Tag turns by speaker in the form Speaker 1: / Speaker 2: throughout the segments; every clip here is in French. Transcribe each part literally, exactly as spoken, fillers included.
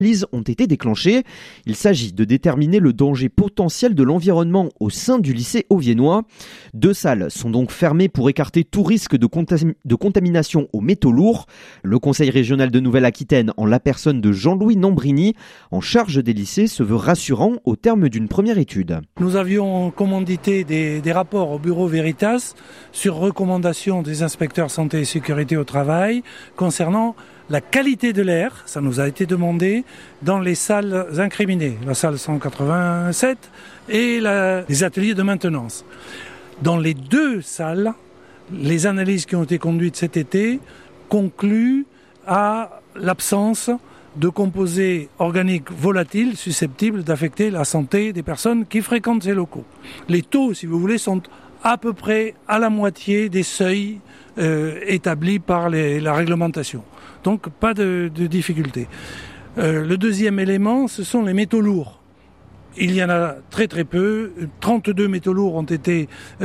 Speaker 1: analyses ont été déclenchées. Il s'agit de déterminer le danger potentiel de l'environnement au sein du lycée auviennois. Deux salles sont donc fermées pour écarter tout risque de, contam- de contamination aux métaux lourds. Le Conseil régional de Nouvelle-Aquitaine, en la personne de Jean-Louis Nambrini, en charge des lycées, se veut rassurant au terme d'une première étude.
Speaker 2: Nous avions commandité des, des rapports au bureau Veritas sur recommandation des inspecteurs santé et sécurité au travail concernant la qualité de l'air, ça nous a été demandé, dans les salles incriminées, la salle cent quatre-vingt-sept et la, les ateliers de maintenance. Dans les deux salles, les analyses qui ont été conduites cet été concluent à l'absence de composés organiques volatiles susceptibles d'affecter la santé des personnes qui fréquentent ces locaux. Les taux, si vous voulez, sont à peu près à la moitié des seuils euh, établis par les, la réglementation. Donc pas de, de difficulté. Euh, le deuxième élément, ce sont les métaux lourds. Il y en a très très peu. trente-deux métaux lourds ont été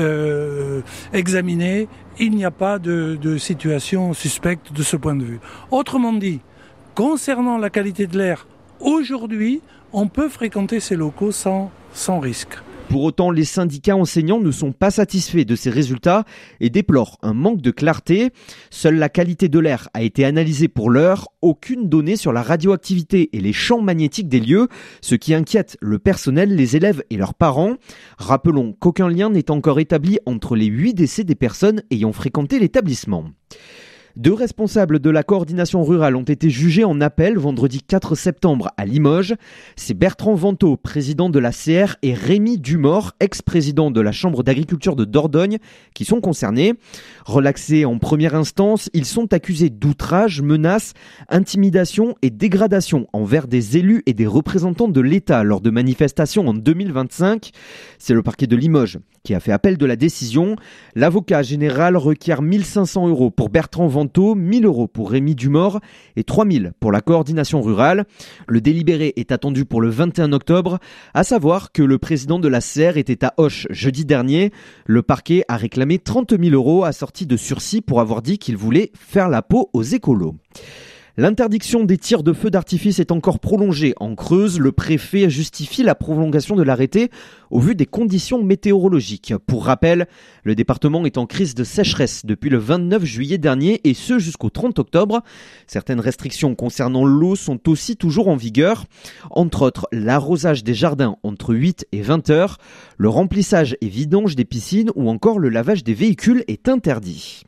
Speaker 2: euh, examinés. Il n'y a pas de, de situation suspecte de ce point de vue. Autrement dit, concernant la qualité de l'air, aujourd'hui, on peut fréquenter ces locaux sans, sans risque.
Speaker 1: Pour autant, les syndicats enseignants ne sont pas satisfaits de ces résultats et déplorent un manque de clarté. Seule la qualité de l'air a été analysée pour l'heure. Aucune donnée sur la radioactivité et les champs magnétiques des lieux, ce qui inquiète le personnel, les élèves et leurs parents. Rappelons qu'aucun lien n'est encore établi entre les huit décès des personnes ayant fréquenté l'établissement. Deux responsables de la coordination rurale ont été jugés en appel vendredi quatre septembre à Limoges. C'est Bertrand Vantaux, président de la C R, et Rémi Dumort, ex-président de la Chambre d'agriculture de Dordogne, qui sont concernés. Relaxés en première instance, ils sont accusés d'outrage, menaces, intimidation et dégradation envers des élus et des représentants de l'État lors de manifestations en deux mille vingt-cinq. C'est le parquet de Limoges qui a fait appel de la décision. L'avocat général requiert mille cinq cents euros pour Bertrand Vantaux, mille euros pour Rémi Dumort et trois mille pour la coordination rurale. Le délibéré est attendu pour le vingt et un octobre, à savoir que le président de la C R était à Auch jeudi dernier. Le parquet a réclamé trente mille euros assortis de sursis pour avoir dit qu'il voulait faire la peau aux écolos. L'interdiction des tirs de feux d'artifice est encore prolongée. En Creuse, le préfet justifie la prolongation de l'arrêté au vu des conditions météorologiques. Pour rappel, le département est en crise de sécheresse depuis le vingt-neuf juillet dernier et ce jusqu'au trente octobre. Certaines restrictions concernant l'eau sont aussi toujours en vigueur. Entre autres, l'arrosage des jardins entre huit et vingt heures, le remplissage et vidange des piscines ou encore le lavage des véhicules est interdit.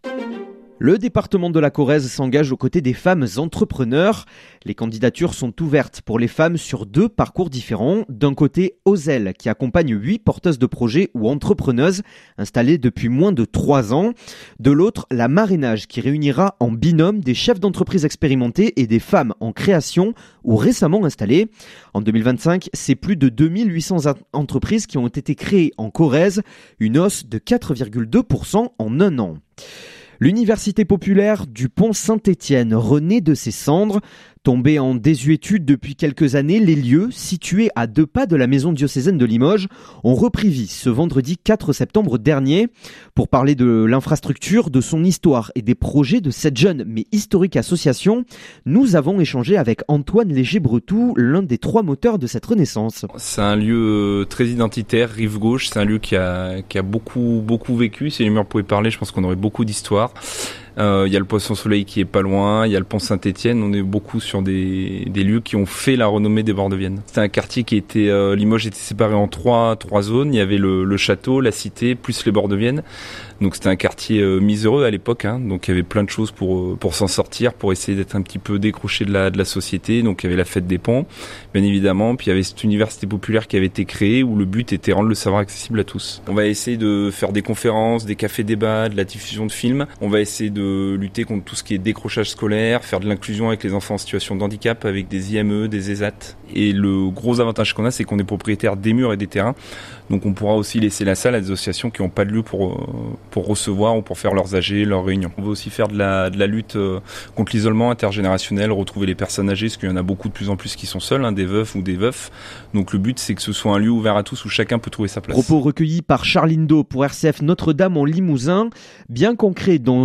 Speaker 1: Le département de la Corrèze s'engage aux côtés des femmes entrepreneurs. Les candidatures sont ouvertes pour les femmes sur deux parcours différents. D'un côté, Ozel, qui accompagne huit porteuses de projets ou entrepreneuses installées depuis moins de trois ans. De l'autre, la Marrainage, qui réunira en binôme des chefs d'entreprise expérimentés et des femmes en création ou récemment installées. En deux mille vingt-cinq, c'est plus de deux mille huit cents entreprises qui ont été créées en Corrèze, une hausse de quatre virgule deux pour cent en un an. L'université populaire du Pont-Saint-Étienne renaît de ses cendres. Tombés en désuétude depuis quelques années, les lieux, situés à deux pas de la maison diocésaine de Limoges, ont repris vie ce vendredi quatre septembre dernier. Pour parler de l'infrastructure, de son histoire et des projets de cette jeune mais historique association, nous avons échangé avec Antoine Léger-Bretou, l'un des trois moteurs de cette renaissance.
Speaker 3: C'est un lieu très identitaire, rive gauche, c'est un lieu qui a, qui a beaucoup, beaucoup vécu. Si les murs pouvaient parler, je pense qu'on aurait beaucoup d'histoires. Il euh, y a le Poisson Soleil qui est pas loin, il y a le Pont Saint-Étienne, on est beaucoup sur des, des lieux qui ont fait la renommée des bords de Vienne. C'était un quartier qui était, euh, Limoges était séparé en trois, trois zones, il y avait le, le château, la cité, plus les bords de Vienne. Donc c'était un quartier euh, miséreux à l'époque, hein, donc il y avait plein de choses pour, pour s'en sortir, pour essayer d'être un petit peu décroché de la, de la société. Donc il y avait la fête des ponts, bien évidemment, puis il y avait cette université populaire qui avait été créée où le but était de rendre le savoir accessible à tous. On va essayer de faire des conférences, des cafés-débats, de la diffusion de films, on va essayer de lutter contre tout ce qui est décrochage scolaire, faire de l'inclusion avec les enfants en situation de handicap, avec des I M E, des E S A T. Et le gros avantage qu'on a, c'est qu'on est propriétaire des murs et des terrains. Donc on pourra aussi laisser la salle à des associations qui n'ont pas de lieu pour, pour recevoir ou pour faire leurs A G, leurs réunions. On veut aussi faire de la, de la lutte contre l'isolement intergénérationnel, retrouver les personnes âgées, parce qu'il y en a beaucoup de plus en plus qui sont seuls, hein, des veufs ou des veufs. Donc le but, c'est que ce soit un lieu ouvert à tous où chacun peut trouver sa place.
Speaker 1: Propos recueillis par Charline Do pour R C F Notre-Dame en Limousin. Bien concret dans une histoire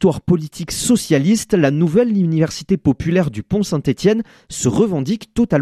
Speaker 1: histoire politique socialiste, la nouvelle université populaire du Pont-Saint-Étienne se revendique totalement